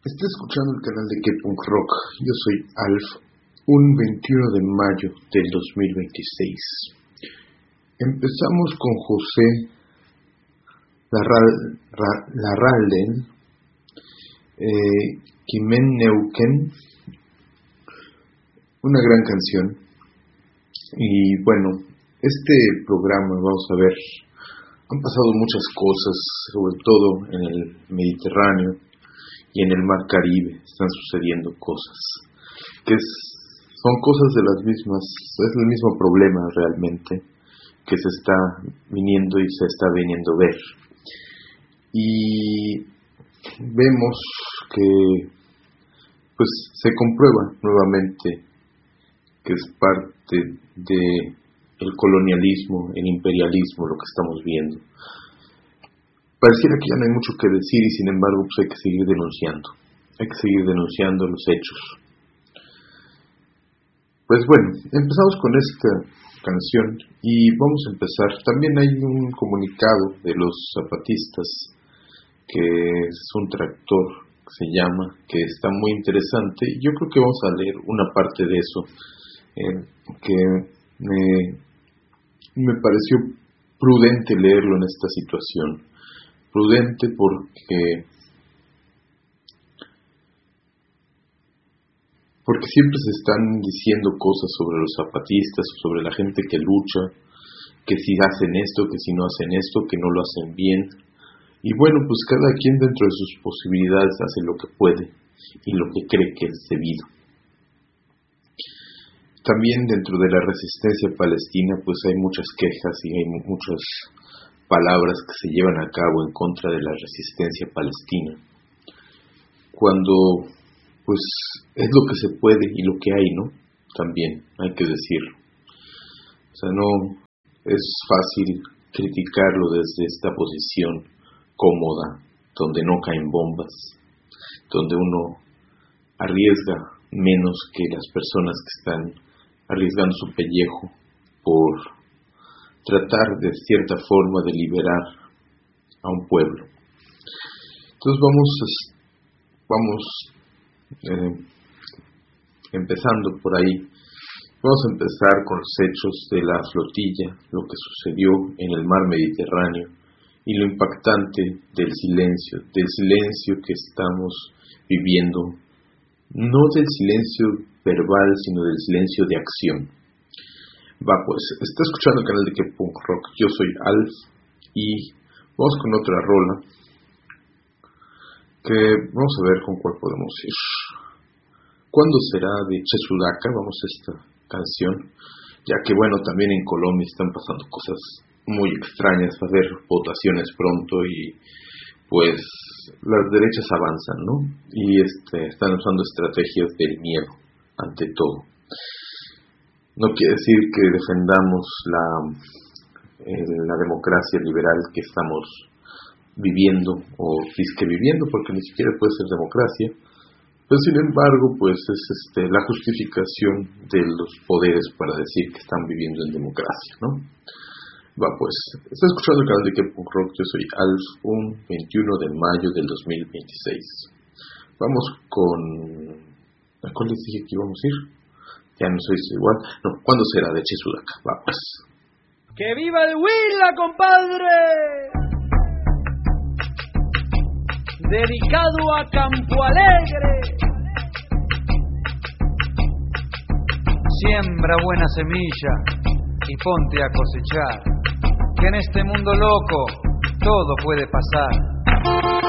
Está escuchando el canal de K-Punk Rock. Yo soy Alf. Un 21 de mayo del 2026. Empezamos con José Larralden, Kimen Neuken, una gran canción. Y bueno, este programa, vamos a ver, han pasado muchas cosas, sobre todo en el Mediterráneo y en el Mar Caribe. Están sucediendo cosas que son cosas de las mismas, es el mismo problema realmente que se está viniendo y se está viniendo a ver. Y vemos que pues se comprueba nuevamente que es parte de el colonialismo, el imperialismo, lo que estamos viendo. Pareciera que ya no hay mucho que decir y sin embargo pues hay que seguir denunciando los hechos. Pues bueno, empezamos con esta canción y vamos a empezar. También hay un comunicado de los zapatistas que es un tractor que se llama, que está muy interesante. Yo creo que vamos a leer una parte de eso que me pareció prudente leerlo en esta situación. Prudente porque siempre se están diciendo cosas sobre los zapatistas, sobre la gente que lucha, que si hacen esto, que si no hacen esto, que no lo hacen bien. Y bueno, pues cada quien dentro de sus posibilidades hace lo que puede y lo que cree que es debido. También dentro de la resistencia palestina pues hay muchas quejas y hay muchas palabras que se llevan a cabo en contra de la resistencia palestina, cuando pues es lo que se puede y lo que hay, ¿no? También hay que decirlo. O sea, no es fácil criticarlo desde esta posición cómoda, donde no caen bombas, donde uno arriesga menos que las personas que están arriesgando su pellejo por tratar de cierta forma de liberar a un pueblo. Entonces vamos empezando por ahí. Vamos a empezar con los hechos de la flotilla, lo que sucedió en el mar Mediterráneo y lo impactante del silencio que estamos viviendo, no del silencio verbal, sino del silencio de acción. Va pues, está escuchando el canal de K-Punk Rock. Yo soy Alf y vamos con otra rola que vamos a ver con cuál podemos ir. ¿Cuándo será? De Chesudaka, vamos a esta canción, ya que bueno, también en Colombia están pasando cosas muy extrañas, va a haber votaciones pronto y pues las derechas avanzan, ¿no? Y están usando estrategias del miedo ante todo. No quiere decir que defendamos la democracia liberal que estamos viviendo o disque viviendo, porque ni siquiera puede ser democracia, pero sin embargo pues es la justificación de los poderes para decir que están viviendo en democracia, ¿no? Va pues, está escuchando el canal de K-Punk Rock. Yo soy Alf, un 21 de mayo del 2026. Vamos con... ¿a cuál les dije que íbamos a ir? Ya no soy igual. No, ¿cuándo será? De Chesudaka. Va pues. ¡Que viva el Huila, compadre! Dedicado a Campo Alegre. Siembra buena semilla y ponte a cosechar, que en este mundo loco todo puede pasar.